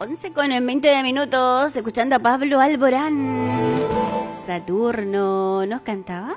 11:20, escuchando a Pablo Alborán. Saturno, ¿nos cantaba?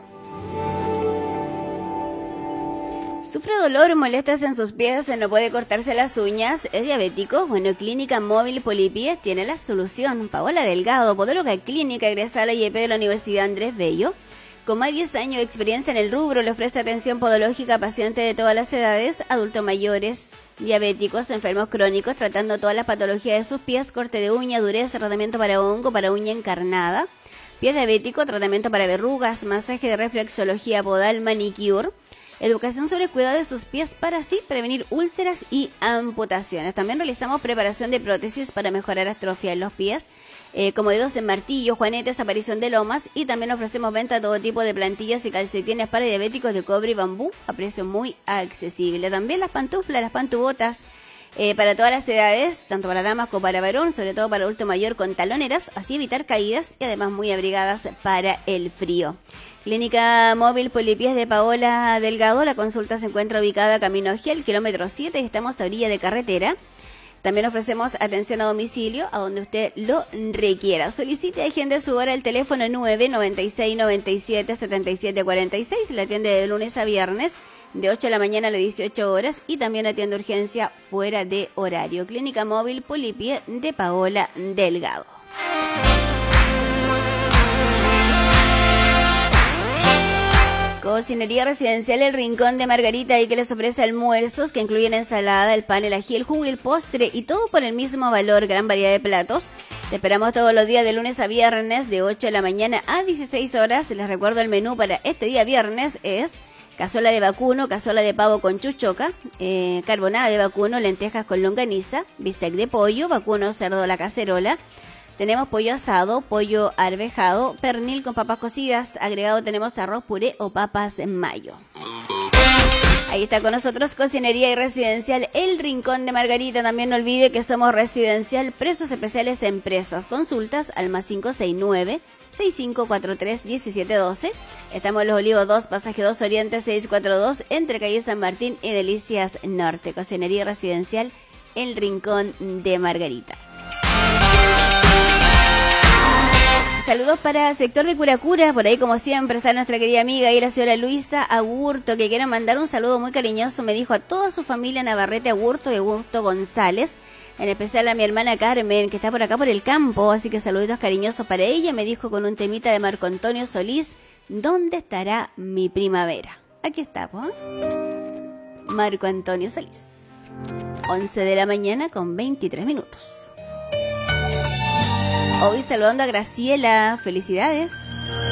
Sufre dolor, molestias en sus pies, no puede cortarse las uñas, es diabético. Bueno, Clínica Móvil Polipies tiene la solución. Paola Delgado, podóloga clínica, egresada a la IEP de la Universidad Andrés Bello. Con más de 10 años de experiencia en el rubro, le ofrece atención podológica a pacientes de todas las edades, adultos mayores, diabéticos, enfermos crónicos, tratando todas las patologías de sus pies, corte de uña, dureza, tratamiento para hongo, para uña encarnada, pie diabético, tratamiento para verrugas, masaje de reflexología podal, manicure, educación sobre el cuidado de sus pies para así prevenir úlceras y amputaciones. También realizamos preparación de prótesis para mejorar la atrofia en los pies, como dedos en martillo, juanetes, aparición de lomas, y también ofrecemos venta de todo tipo de plantillas y calcetines para diabéticos de cobre y bambú a precio muy accesible. También las pantuflas, las pantubotas, para todas las edades, tanto para damas como para varón, sobre todo para adulto mayor, con taloneras, así evitar caídas y además muy abrigadas para el frío. Clínica Móvil Polipies de Paola Delgado, la consulta se encuentra ubicada Camino Gel, kilómetro 7, y estamos a orilla de carretera. También ofrecemos atención a domicilio, a donde usted lo requiera. Solicite y agende su hora el teléfono 996-97-7746. La atiende de lunes a viernes, de 8 de la mañana a las 18 horas. Y también atiende urgencia fuera de horario. Clínica Móvil Polipies de Paola Delgado. Cocinería Residencial El Rincón de Margarita, y que les ofrece almuerzos que incluyen ensalada, el pan, el ají, el jugo y el postre, y todo por el mismo valor, gran variedad de platos. Te esperamos todos los días de lunes a viernes de 8 de la mañana a 16 horas. Les recuerdo el menú para este día viernes es cazuela de vacuno, cazuela de pavo con chuchoca, carbonada de vacuno, lentejas con longaniza, bistec de pollo, vacuno, cerdo a la cacerola. Tenemos pollo asado, pollo arvejado, pernil con papas cocidas, agregado tenemos arroz, puré o papas en mayo. Ahí está con nosotros Cocinería y Residencial El Rincón de Margarita. También no olvide que somos Residencial Precios Especiales Empresas. Consultas al más 569-6543-1712. Estamos en Los Olivos 2, Pasaje 2 Oriente 642, entre calle San Martín y Delicias Norte. Cocinería Residencial El Rincón de Margarita. Saludos para el sector de Curacura, por ahí como siempre está nuestra querida amiga y la señora Luisa Agurto, que quiere mandar un saludo muy cariñoso, me dijo, a toda su familia Navarrete Agurto y Agurto González, en especial a mi hermana Carmen, que está por acá por el campo, así que saluditos cariñosos para ella. Me dijo con un temita de Marco Antonio Solís, ¿dónde estará mi primavera? Aquí estamos, Marco Antonio Solís, 11 de la mañana con 23 minutos. Hoy saludando a Graciela, felicidades.